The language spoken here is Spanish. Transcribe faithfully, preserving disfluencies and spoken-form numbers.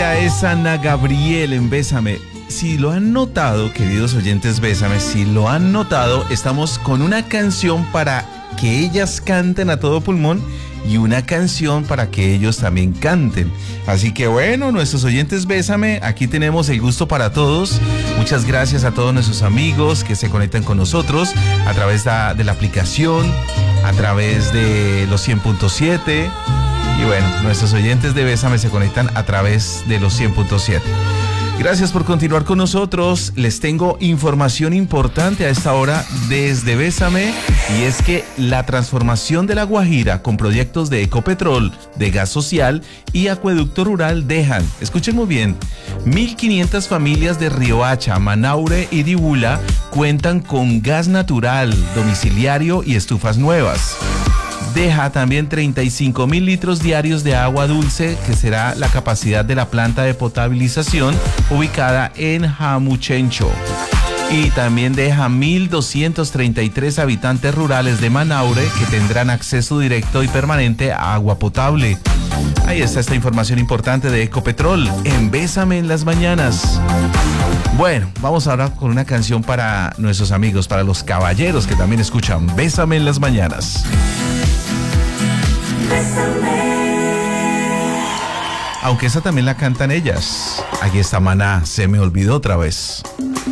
Ella es Ana Gabriel en Bésame. Si lo han notado, queridos oyentes, Bésame, si lo han notado, estamos con una canción para que ellas canten a todo pulmón y una canción para que ellos también canten. Así que bueno, nuestros oyentes, Bésame, aquí tenemos el gusto para todos. Muchas gracias a todos nuestros amigos que se conectan con nosotros a través de, de la aplicación, a través de los cien punto siete. Y bueno, nuestros oyentes de Bésame se conectan a través de los cien punto siete. Gracias por continuar con nosotros. Les tengo información importante a esta hora desde Bésame, y es que la transformación de La Guajira con proyectos de Ecopetrol, de gas social y acueducto rural dejan, escuchen muy bien, mil quinientas familias de Riohacha, Manaure y Dibula cuentan con gas natural, domiciliario y estufas nuevas. Deja también treinta y cinco mil litros diarios de agua dulce, que será la capacidad de la planta de potabilización ubicada en Jamuchencho. Y también deja mil doscientos treinta y tres habitantes rurales de Manaure que tendrán acceso directo y permanente a agua potable. Ahí está esta información importante de Ecopetrol en Bésame en las mañanas. Bueno, vamos ahora con una canción para nuestros amigos, para los caballeros que también escuchan Bésame en las mañanas. Aunque esa también la cantan ellas. Aquí está Maná, Se me olvidó otra vez.